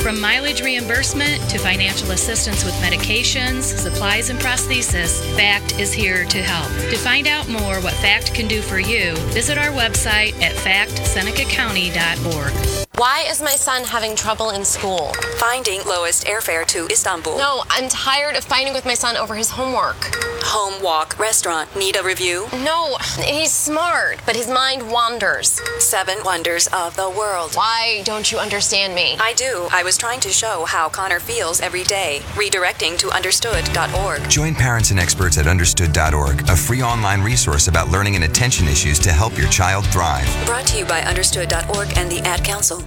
From mileage reimbursement to financial assistance with medications, supplies, and prosthesis, FACT is here to help. To find out more what FACT can do for you, visit our website at factsenecacounty.org. Why is my son having trouble in school? Finding lowest airfare to Istanbul. No, I'm tired of fighting with my son over his homework. Home, walk, restaurant. Need a review? No, he's smart, but his mind wanders. 7 wonders of the world. Why don't you understand me? I do. I was trying to show how Connor feels every day. Redirecting to understood.org. Join parents and experts at understood.org, a free online resource about learning and attention issues to help your child thrive. Brought to you by understood.org and the Ad Council.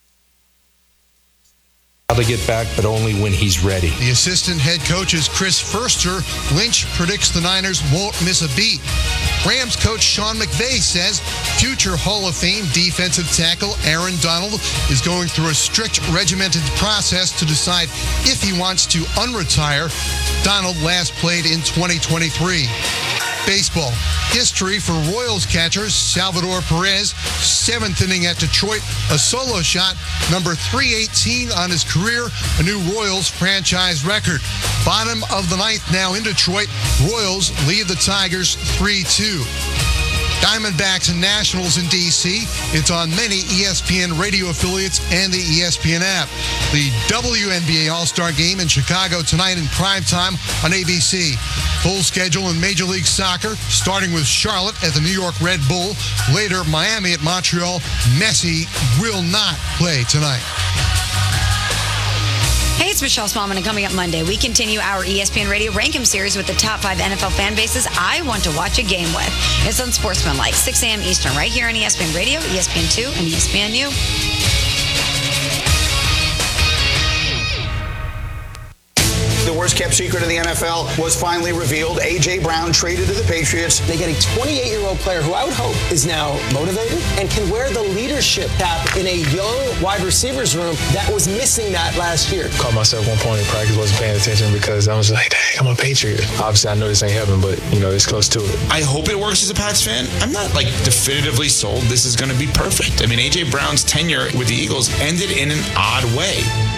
To get back, but only when he's ready. The assistant head coach is Chris Furster. Lynch predicts the Niners won't miss a beat. Rams coach Sean McVay says future Hall of Fame defensive tackle Aaron Donald is going through a strict regimented process to decide if he wants to unretire. Donald last played in 2023. Baseball. History for Royals catcher Salvador Perez. 7th inning at Detroit. A solo shot, number 318 on his career. A new Royals franchise record. Bottom of the 9th now in Detroit. Royals lead the Tigers 3-2. Diamondbacks and Nationals in D.C. It's on many ESPN radio affiliates and the ESPN app. The WNBA All-Star Game in Chicago tonight in primetime on ABC. Full schedule in Major League Soccer, starting with Charlotte at the New York Red Bull. Later, Miami at Montreal. Messi will not play tonight. Hey, it's Michelle Smallman, and coming up Monday, we continue our ESPN Radio Rank-'em series with the top 5 NFL fan bases I want to watch a game with. It's on Sportsmanlike, 6 a.m. Eastern, right here on ESPN Radio, ESPN2, and ESPNU. The worst-kept secret in the NFL was finally revealed. A.J. Brown traded to the Patriots. They get a 28-year-old player who I would hope is now motivated and can wear the leadership cap in a young wide receivers room that was missing that last year. Caught myself one point in practice, wasn't paying attention because I was like, dang, I'm a Patriot. Obviously, I know this ain't heaven, but, it's close to it. I hope it works as a Pats fan. I'm not, definitively sold this is going to be perfect. I mean, A.J. Brown's tenure with the Eagles ended in an odd way.